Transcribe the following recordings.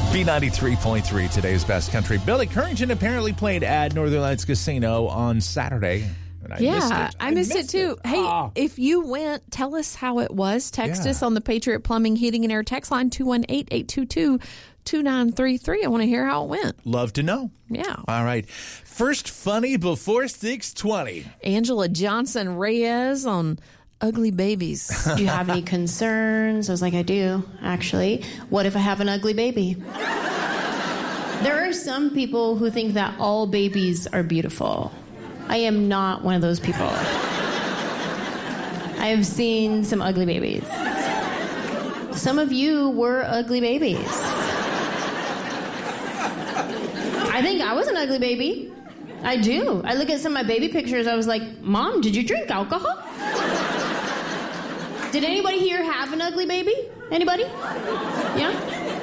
B93.3, today's best country. Billy Currington apparently played at Northern Lights Casino on Saturday. And I missed it too. Hey, if you went, tell us how it was. Text us on the Patriot Plumbing, Heating, and Air text line 218-822-2933. I want to hear how it went. Love to know. Yeah. All right. First funny before 6:20. Angela Johnson Reyes on ugly babies. Do you have any concerns? I was like, I do, actually. What if I have an ugly baby? There are some people who think that all babies are beautiful. I am not one of those people. I have seen some ugly babies. Some of you were ugly babies. I think I was an ugly baby. I do. I look at some of my baby pictures, I was like, Mom, did you drink alcohol? Did anybody here have an ugly baby? Anybody? Yeah?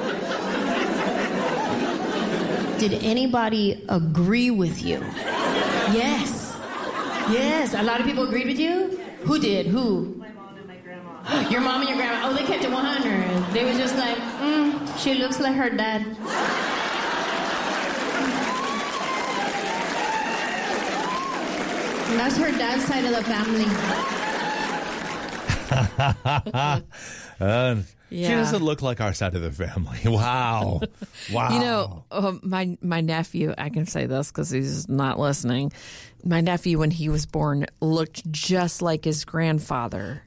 Did anybody agree with you? Yes. Yes. A lot of people agreed with you? Who did? Who? My mom and my grandma. Your mom and your grandma. Oh, they kept it 100. They were just like, she looks like her dad. And that's her dad's side of the family. She doesn't look like our side of the family. Wow. Wow. You know, my nephew, I can say this because he's not listening. My nephew, when he was born, looked just like his grandfather.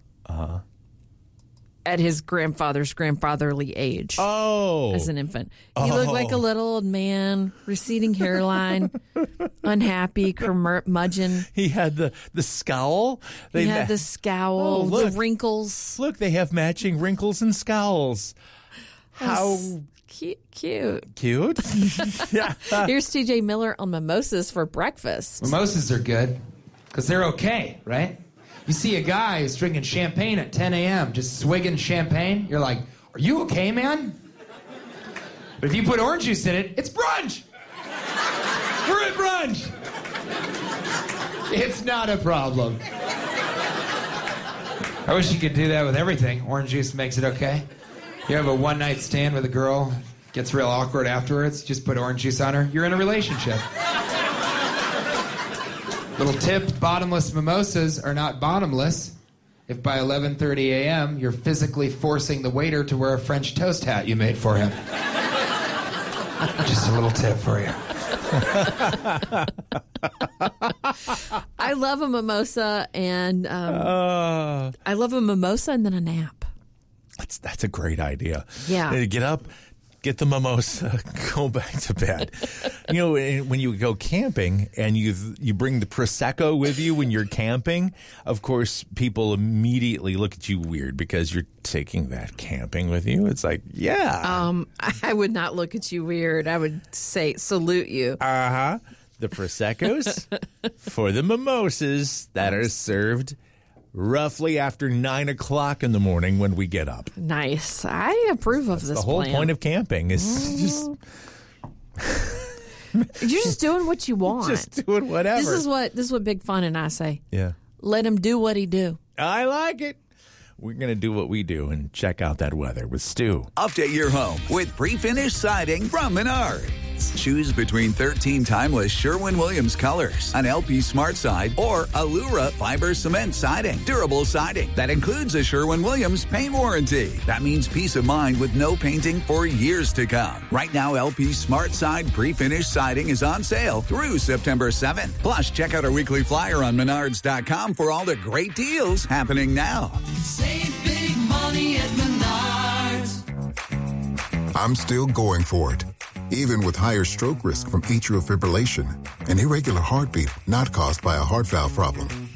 At his grandfather's grandfatherly age. Oh. As an infant. He looked like a little old man, receding hairline, unhappy, curmudgeon. He had the scowl. He had the scowl, the wrinkles. Look, they have matching wrinkles and scowls. How cute. Cute? Yeah. Here's TJ Miller on mimosas for breakfast. Mimosas are good because they're okay, right? You see a guy who's drinking champagne at 10 a.m., just swigging champagne, you're like, are you okay, man? But if you put orange juice in it, it's brunch! We're at brunch! It's not a problem. I wish you could do that with everything. Orange juice makes it okay. You have a one-night stand with a girl, gets real awkward afterwards, just put orange juice on her, you're in a relationship. Little tip, bottomless mimosas are not bottomless if by 11:30 a.m. you're physically forcing the waiter to wear a French toast hat you made for him. Just a little tip for you. I love a mimosa, and I love a mimosa and then a nap. That's a great idea. Yeah. Get up, get the mimosa, go back to bed. You know, when you go camping and you bring the Prosecco with you when you're camping, of course, people immediately look at you weird because you're taking that camping with you. It's like, yeah. I would not look at you weird. I would say salute you. The Proseccos for the mimosas that are served roughly after 9 o'clock in the morning when we get up. Nice. I approve of this The whole plan. point of camping is just... You're just doing what you want. Just doing whatever. This is what Big Fun and I say. Yeah. Let him do what he do. I like it. We're going to do what we do and check out that weather with Stu. Update your home with pre-finished siding from Menards. Choose between 13 timeless Sherwin-Williams colors, an LP Smart Side, or Allura Fiber Cement Siding. Durable siding that includes a Sherwin-Williams paint warranty. That means peace of mind with no painting for years to come. Right now, LP Smart Side pre-finished siding is on sale through September 7th. Plus, check out our weekly flyer on Menards.com for all the great deals happening now. Save big money at Menards. I'm still going for it. Even with higher stroke risk from atrial fibrillation, an irregular heartbeat not caused by a heart valve problem.